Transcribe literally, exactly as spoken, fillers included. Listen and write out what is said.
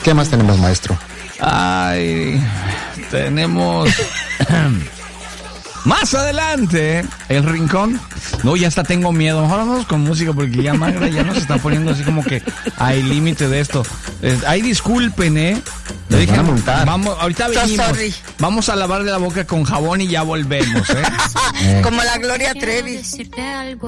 ¿Qué más tenemos, maestro? Ay, tenemos... Más adelante, el rincón. No, ya hasta tengo miedo. Mejor vamos con música porque ya Magda ya nos está poniendo así como que hay límite de esto. Eh, ay, disculpen, ¿eh? Le dije, van a multar. Vamos, ahorita venimos. sorry. Vamos a lavarle la boca con jabón y ya volvemos, ¿eh? Como la Gloria Trevi. Decirte algo.